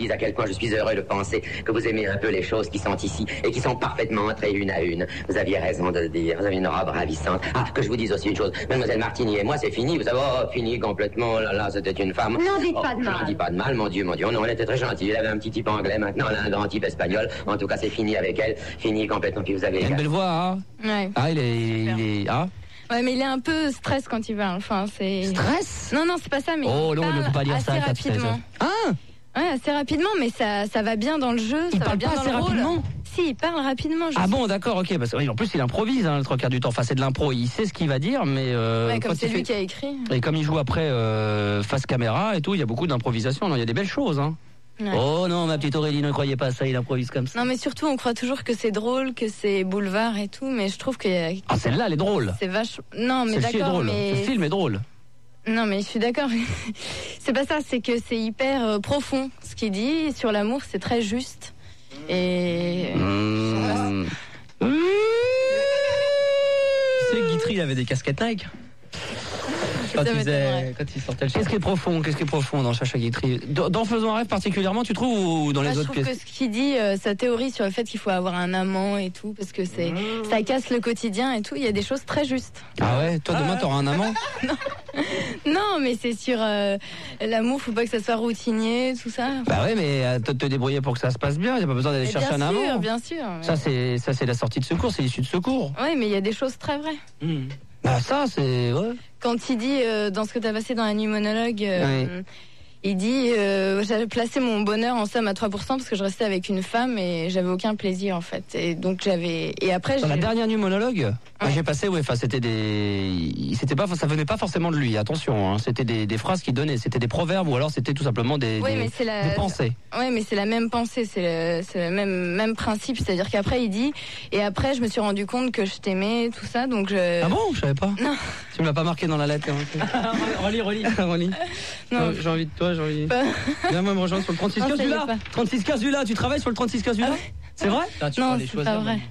dise à quel point je suis heureux de penser que vous aimez un peu les choses qui sont ici et qui sont parfaitement entrées une à une. Vous aviez raison de le dire, vous avez une robe ravissante. Ah, que je vous dise aussi une chose, mademoiselle Martini et moi, c'est fini, vous avez fini complètement, oh là là, c'était une femme. N'en dites pas de mal. Je dis pas de mal, mon Dieu, non, elle était très gentille, elle avait un petit type anglais, maintenant elle a un grand type espagnol, en tout cas c'est fini avec elle, fini complètement, puis vous avez... Il a une belle voix, hein. Ouais. Ah, il est... Ah. Ouais, mais il est un peu stress quand il parle. Enfin, c'est... Stress? Non, c'est pas ça, mais oh il non, parle on ne peut pas dire assez ça. rapidement. Ah. Ouais, assez rapidement, mais ça va bien dans le jeu, Il ça va parle bien pas dans assez le rôle. rapidement. Si, il parle rapidement. Ah bon, d'accord, ok. Parce que, oui, en plus, il improvise le 3/4 du temps. Enfin, c'est de l'impro. Il sait ce qu'il va dire, mais ouais, comme quand c'est il lui fait... qui a écrit. Et comme il joue après face caméra et tout, il y a beaucoup d'improvisation. Non, il y a des belles choses. Hein. Ouais. Oh non, ma petite Aurélie, ne croyez pas à ça. Il improvise comme ça. Non, mais surtout, on croit toujours que c'est drôle, que c'est boulevard et tout, mais je trouve que Ah, celle-là, elle est drôle. c'est vache. Non, mais Celle-ci est d'accord, drôle. mais Ce film est drôle. non, mais je suis d'accord. C'est pas ça, c'est que c'est hyper profond ce qu'il dit sur l'amour, c'est très juste. Et Tu sais, Guitry, il avait des casquettes Nike. Quand il sortait le Qu'est-ce qui est profond dans Chacha Guitry? Dans Faisons un rêve particulièrement, tu trouves, ou dans les je autres trouve pièces? que ce qu'il dit, sa théorie sur le fait qu'il faut avoir un amant et tout, parce que ça casse le quotidien et tout, il y a des choses très justes. Ah ouais, toi demain t'auras un amant? Non, mais c'est sur l'amour, faut pas que ça soit routinier, tout ça. Bah ouais, mais toi de te débrouiller pour que ça se passe bien, il n'y a pas besoin d'aller chercher un amant. Bien sûr. Ça c'est la sortie de secours, c'est l'issue de secours. Ouais, mais il y a des choses très vraies. Bah ça c'est... Ouais. Quand il dit, dans ce que tu as passé dans la nuit monologue, Oui. il dit, j'avais placé mon bonheur en somme à 3% parce que je restais avec une femme et j'avais aucun plaisir en fait. Et donc et après Dans la dernière nuit monologue, Ouais. j'ai passé, c'était ça venait pas forcément de lui, attention, hein, c'était des phrases qu'il donnait, c'était des proverbes ou alors c'était tout simplement des pensées. Ouais, mais c'est la même pensée, c'est le même principe, c'est-à-dire qu'après il dit, et après je me suis rendu compte que je t'aimais, tout ça, donc je... Ah bon, je savais pas. Non. Tu me l'as pas marqué dans la lettre. Hein. Relis. Relis. Non. J'ai envie de toi, Pas... Viens moi me rejoindre sur le 36 Non, 15 ça y du est là. pas. 36 15 du là, tu travailles sur le 36 15 du là? C'est vrai? Non, c'est pas vrai.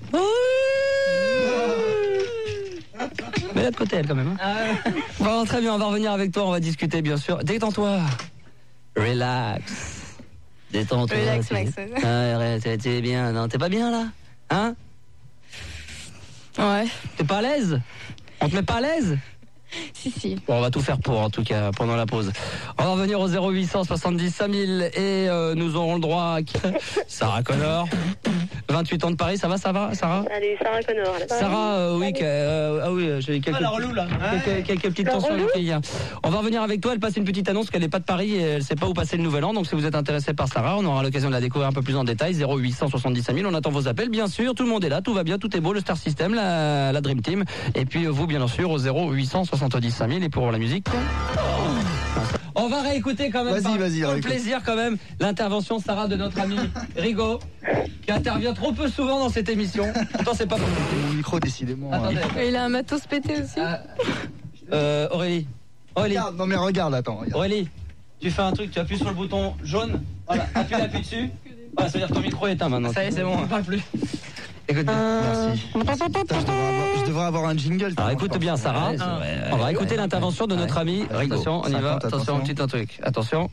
Mais là de côté elle quand même. Hein. Bon, très bien, on va revenir avec toi, on va discuter bien sûr. Détends-toi. Relax. Détends-toi. Relax, Max. T'es bien, non? T'es pas bien là? Hein? Ouais. T'es pas à l'aise? On te met pas à l'aise? Si. Bon, on va tout faire pour, en tout cas, pendant la pause. On va revenir au 0800 70 5000 et nous aurons le droit à Sarah Connor. 28 ans de Paris, ça va, Sarah? Salut, Sarah Connor. Sarah, oui, j'ai quelques, la relou, là. quelques petites tensions avec hier. On va revenir avec toi, elle passe une petite annonce qu'elle n'est pas de Paris et elle sait pas où passer le nouvel an. Donc si vous êtes intéressé par Sarah, on aura l'occasion de la découvrir un peu plus en détail. 0800 70 5000, on attend vos appels, bien sûr. Tout le monde est là, tout va bien, tout est beau, le Star System, la Dream Team. Et puis vous, bien sûr, au 0800 70 5000 et pour la musique. On va réécouter quand même, vas-y, pour le réécoute. plaisir quand même, l'intervention Sarah de notre ami Rigaud, qui intervient trop peu souvent dans cette émission. Pourtant c'est pas pour Mon micro, décidément. Attendez. Et il a un matos pété aussi. Aurélie. Regarde, non mais regarde, attends. Regarde. Aurélie, tu fais un truc, tu appuies sur le bouton jaune. Voilà, appuie dessus. Voilà, ça veut dire que ton micro est éteint maintenant. Ça y est, c'est bon, on parle plus. Écoute, Merci. Putain, je devrais avoir un jingle. alors écoute bien Sarah, on va écouter l'intervention de notre ami Rigaud. Attention, on y va, attention, petit truc, attention.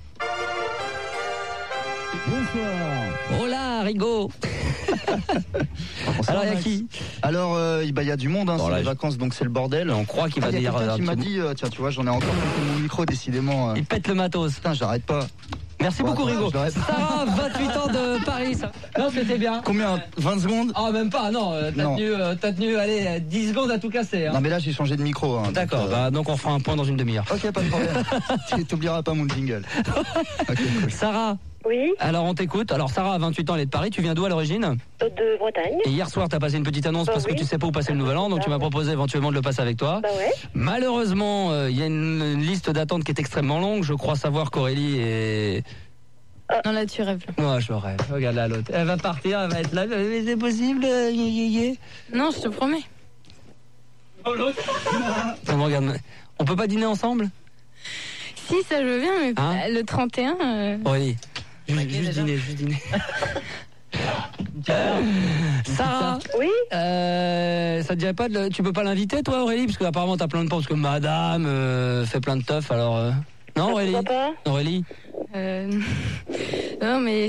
Bonsoir. Oh là, Rigaud. Alors il y a qui? Alors il y a du monde, hein, Bon, c'est là, les vacances donc c'est le bordel. On croit qu'il va Il y a dire quelqu'un un qui m'a petit dit, tiens tu vois j'en ai encore coupé mon micro décidément. Il pète le matos. Putain j'arrête pas. Merci beaucoup attends, Rigaud. je l'arrête. Sarah, 28 ans de Paris. Ça. Non, c'était bien. Combien? 20 secondes? Ah, même pas, non. T'as tenu, allez, 10 secondes à tout casser. Hein. Non mais là j'ai changé de micro. Hein, D'accord, donc on fera un point dans une demi-heure. Ok, pas de problème. Tu t'oublieras pas mon jingle. Ok, cool. Sarah, Oui, alors on t'écoute. Alors Sarah, à 28 ans, elle est de Paris. Tu viens d'où à l'origine? de Bretagne. Et hier soir, t'as passé une petite annonce parce que oui. tu sais pas où passer le nouvel an, donc tu m'as proposé éventuellement de le passer avec toi. Bah ouais. Malheureusement, il y a une liste d'attente qui est extrêmement longue. Je crois savoir qu'Aurélie est... Non, là, tu rêves. Moi, je rêve. Regarde là, l'autre. Elle va partir, elle va être là. Mais c'est possible, Non, je te promets. Non, regarde. On peut pas dîner ensemble? Si, ça je veux bien, mais Hein le 31... Aurélie. Juste dîner. Sarah, Oui, ça te dirait pas tu peux pas l'inviter toi Aurélie parce que apparemment t'as plein de parce que madame fait plein de teuf alors non Aurélie? pourquoi pas? Aurélie? Non, mais